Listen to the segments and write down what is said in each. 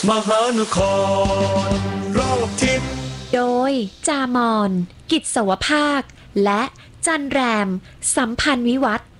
มหานครรอบทิศโดยจามอนกิจสวภาคและจันแรมสัมพันธ์วิวัฒน์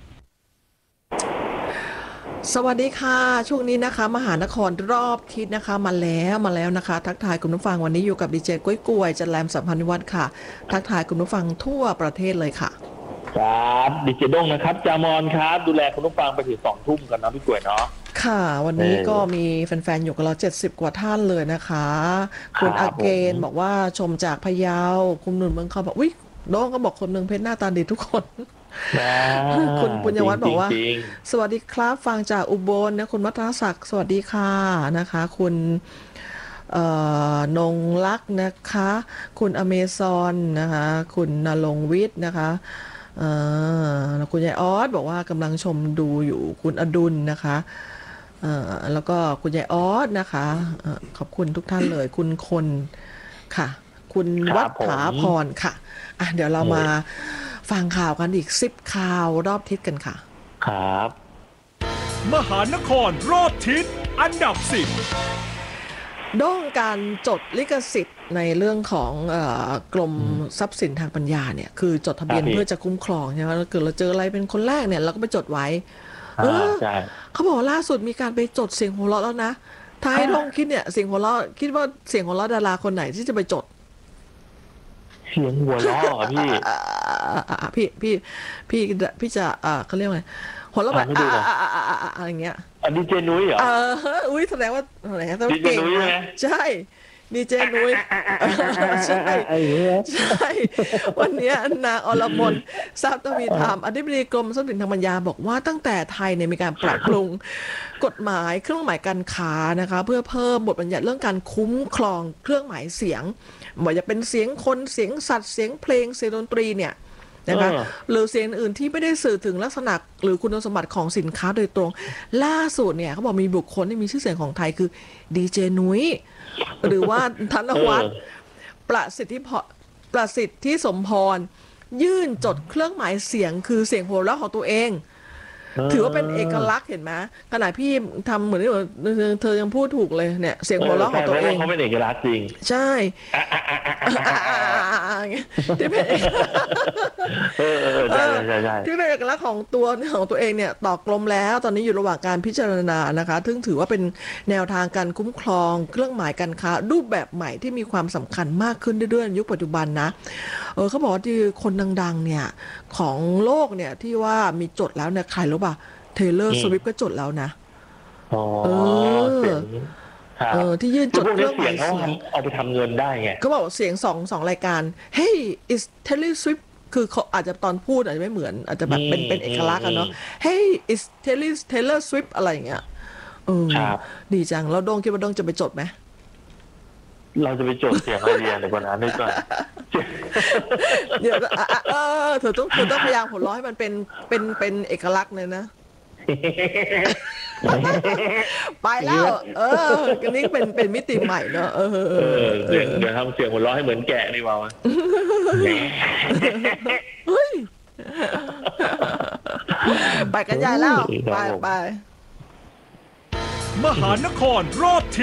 สวัสดีค่ะช่วงนี้นะคะมหานครรอบทิศนะคะมาแล้วนะคะทักทายคุณผู้ฟังวันนี้อยู่กับดีเจกุ้ยกวยจันแรมสัมพันธ์วิวัฒน์ค่ะทักทายคุณผู้ฟังทั่วประเทศเลยค่ะครับดิเจด้งนะครับจามอนครับดูแลคุณผู้ฟังไปถึง2 ทุ่มกันนะพี่กวยเนาะค่ะวันนี้ก็มีแฟนๆอยู่กับเรา70กว่าท่านเลยนะคะคุณอาเกนบอกว่าชมจากพะเยาคุณหนุนเมืองเขาบอกวิน้องก็บอกคนเมืองเพชรหน้าตาดีทุกคนคุณปุญญวัฒน์บอกว่าสวัสดีครับฟังจากอุบลนะคุณมัทรศักดิ์สวัสดีค่ะนะคะคุณนงลักษ์นะคะคุณอเมซอนนะคะคุณณรงค์วิทย์นะคะคุณยายออสบอกว่ากำลังชมดูอยู่คุณอดุลนะคะแล้วก็คุณยายออสนะคะขอบคุณทุกท่านเลยคุณคนค่ะคุณวัฒถาพรค่ะเดี๋ยวเรามาฟังข่าวกันอีก10ข่าวรอบทิศกันค่ะครับมหานครรอบทิศอันดับ10 ด้องการจดลิขสิทธิ์ในเรื่องของกรมทรัพย์สินทางปัญญาเนี่ยคือจดทะเบียนเพื่อจะคุ้มครองใช่ไหมถ้าเกิดเราเจออะไรเป็นคนแรกเนี่ยเราก็ไปจดไว้เขาบอกล่าสุดมีการไปจดเสียงหัวเราะแล้วนะท้ายลองคิดเนี่ยเสียงหัวเราะคิดว่าเสียงหัวเราะดาราคนไหนที่จะไปจดเสียงหัวเราะพี่จะเขาเรียกว่าหัวเราะแบบอะไรอย่างเงี้ยดีเจนุ้ยเหรออุ้ยแสดงว่าดีเจนุ้ยใช่ดีเจนุ้ยใช่วันนี้นางอรมนทรัพย์ทวีธรรมอธิบดีกรมทรัพย์สินทางปัญญาบอกว่าตั้งแต่ไทยเนี่ยมีการปรับปรุงกฎหมายเครื่องหมายการค้านะคะเพื่อเพิ่มบทบัญญัติเรื่องการคุ้มครองเครื่องหมายเสียงไม่ว่าจะเป็นเสียงคนเสียงสัตว์เสียงเพลงเสียงดนตรีเนี่ยนะคะหรือเสียงอื่นที่ไม่ได้สื่อถึงลักษณะหรือคุณสมบัติของสินค้าโดยตรงล่าสุดเนี่ยเขาบอกมีบุคคลที่มีชื่อเสียงของไทยคือดีเจนุ้ยหรือว่าธนวัฒน์ประสิทธิสมพรยื่นจดเครื่องหมายเสียงคือเสียงหัวเราะของตัวเองถือว่าเป็นเอกลักษณ์เห็นไหมขณะพี่ทำเหมือนที่เธอยังพูดถูกเลยเนี่ยเสียงหัวเราะของตัวเองเขาเป็นเอกลักษณ์จริงใช่ที่เป็นที่เป็นเอกลักษณ์ของตัวเองเนี่ยต่อกรมแล้วตอนนี้อยู่ระหว่างการพิจารณานะคะซึ่งถือว่าเป็นแนวทางการคุ้มครองเครื่องหมายการค้ารูปแบบใหม่ที่มีความสำคัญมากขึ้นเรื่อยๆในยุคปัจจุบันนะเขาบอกว่าที่คนดังๆเนี่ยของโลกเนี่ยที่ว่ามีจดแล้วเนี่ยใครรู้ป่ะเทเลอร์สวิฟต์ก็จดแล้วนะที่ยื่นจดเครื่องหมายเสียงเอาไปทำเงินได้ไงเขาบอกเสียงสองรายการ Hey is Taylor Swift คือเขาอาจจะตอนพูดอาจจะไม่เหมือนอาจจะแบบเป็นเอกลักษณ์อะเนาะ Hey is Taylor Swift อะไรอย่างเงี้ยดีจังแล้วโดงคิดว่าโดงจะไปจดไหมเราจะไปจดเสียงอะไรเรียนในวันนั้นด้วยก่อนเดี๋ยวเธอต้องพยายามหัวเราะให้มันเป็นเอกลักษณ์เลยนะไปแล้วกันนี้เป็นมิติใหม่เนอะเดี๋ยวทำเสียงหัวเราะให้เหมือนแกะดีกว่าไปกันใหญ่แล้วไปมหานครรอบทิศ